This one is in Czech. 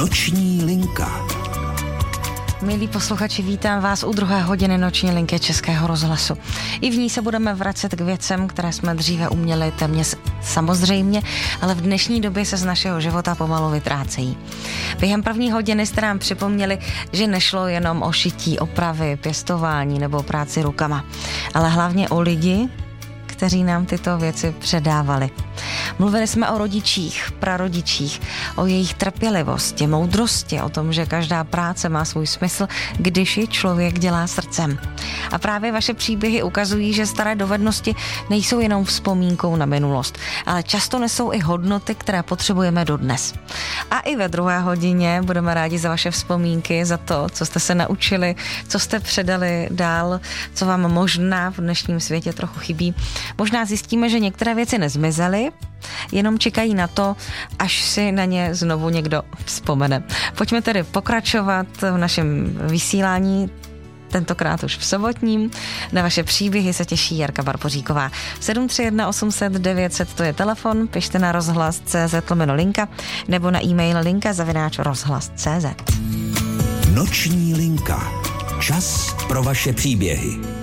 Noční linka. Milí posluchači, vítám vás u druhé hodiny Noční linky Českého rozhlasu. I v ní se budeme vracet k věcem, které jsme dříve uměli téměř samozřejmě, ale v dnešní době se z našeho života pomalu vytrácejí. Během první hodiny jste nám připomněli, že nešlo jenom o šití, opravy, pěstování nebo práci rukama, ale hlavně o lidi, kteří nám tyto věci předávali. Mluvili jsme o rodičích, prarodičích, o jejich trpělivosti, moudrosti, o tom, že každá práce má svůj smysl, když ji člověk dělá srdcem. A právě vaše příběhy ukazují, že staré dovednosti nejsou jenom vzpomínkou na minulost, ale často nesou i hodnoty, které potřebujeme dodnes. A i ve druhé hodině budeme rádi za vaše vzpomínky, za to, co jste se naučili, co jste předali dál, co vám možná v dnešním světě trochu chybí. Možná zjistíme, že některé věci nezmizely, jenom čekají na to, až si na ně znovu někdo vzpomene. Pojďme tedy pokračovat v našem vysílání, tentokrát už v sobotním. Na vaše příběhy se těší Jarka Barboříková. 731 800 900 to je telefon, pište na rozhlas.cz/linka nebo na e-mail linka@rozhlas.cz. Noční linka. Čas pro vaše příběhy.